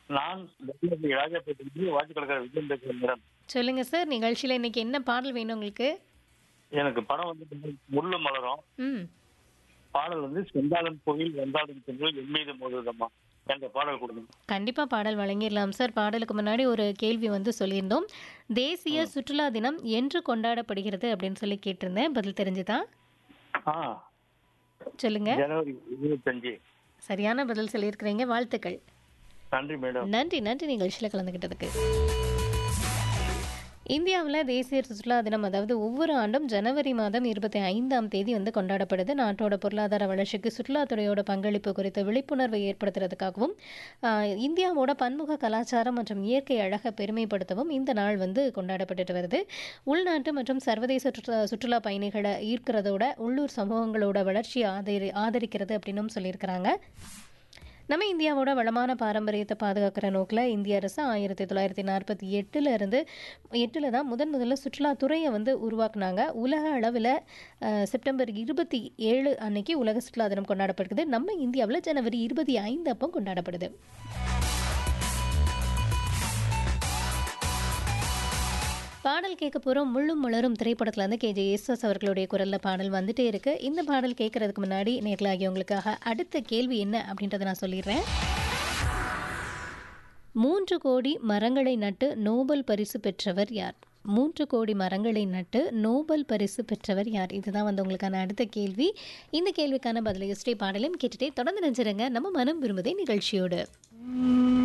நான் ராஜாப்பேட்டை வாட்சிக்கடற்கரை விஜயம் பேசுகிறேன் மேடம். சொல்லுங்க சார், நிகழ்ச்சியில இன்னைக்கு என்ன பாடல் வேணும் உங்களுக்கு? எனக்கு படம் வந்து முள்ளு மலரும். ம். பாடல் வந்து செந்தாளன் கோயில் வந்தாலும் சென்று என் மீது மோதுதம்மா என்ற பாடல் கொடுங்க. கண்டிப்பா பாடல் வழங்கிடலாம் சார். பாடலுக்கு முன்னாடி ஒரு கேள்வி வந்து சொல்லியிருந்தோம். தேசிய சுற்றுலா தினம் என்று கொண்டாடப்படுகிறது அப்படின்னு சொல்லி கேட்டிருந்தேன். பதில் தெரிஞ்சுதா? ஆ, சொல்லுங்க. ஜனவரி 25. சரியான பதில் சொல்லியிருக்கிறீங்க. வாழ்த்துக்கள். நன்றி மேடம். நன்றி நன்றி நிகழ்ச்சியில் கலந்துக்கிட்டதுக்கு. இந்தியாவில் தேசிய சுற்றுலா தினம் அதாவது ஒவ்வொரு ஆண்டும் ஜனவரி மாதம் 25ஆம் தேதி வந்து கொண்டாடப்படுது. நாட்டோட பொருளாதார வளர்ச்சிக்கு சுற்றுலாத்துறையோட பங்களிப்பு குறித்த விழிப்புணர்வை ஏற்படுத்துறதுக்காகவும் இந்தியாவோட பன்முக கலாச்சாரம் மற்றும் இயற்கை அழகை பெருமைப்படுத்தவும் இந்த நாள் வந்து கொண்டாடப்பட்டுட்டு வருது. உள்நாட்டு மற்றும் சர்வதேச சுற்றுலா பயணிகளை ஈர்க்கிறதோட உள்ளூர் சமூகங்களோட வளர்ச்சியை ஆதரிக்கிறது அப்படின்னும் சொல்லியிருக்கிறாங்க. நம்ம இந்தியாவோட வளமான பாரம்பரியத்தை பாதுகாக்கிற நோக்கில் இந்திய அரசு 1948 தான் முதல்ல சுற்றுலாத்துறையை வந்து உருவாக்குனாங்க. உலக அளவில் செப்டம்பர் 27 அன்னைக்கு உலக சுற்றுலா தினம் கொண்டாடப்படுது. நம்ம இந்தியாவில் ஜனவரி 25 அப்போ கொண்டாடப்படுது. பாடல் கேட்க போகிறோம். முள்ளும் மலரும் திரைப்படத்தில் வந்து KJ யேசுதாஸ் அவர்களுடைய குரலில் பாடல் வந்துட்டே இருக்கு. இந்த பாடல் கேட்கறதுக்கு முன்னாடி நேர்களாகியவங்களுக்காக அடுத்த கேள்வி என்ன அப்படின்றத நான் சொல்லிடுறேன். 3 கோடி மரங்களை நட்டு நோபல் பரிசு பெற்றவர் யார்? 3 கோடி மரங்களை நட்டு நோபல் பரிசு பெற்றவர் யார்? இதுதான் வந்து உங்களுக்கான அடுத்த கேள்வி. இந்த கேள்விக்கான பதிலை பாடலையும் கேட்டுட்டே தொடர்ந்து நினைச்சிருங்க நம்ம மனம் விரும்புதே நிகழ்ச்சியோடு.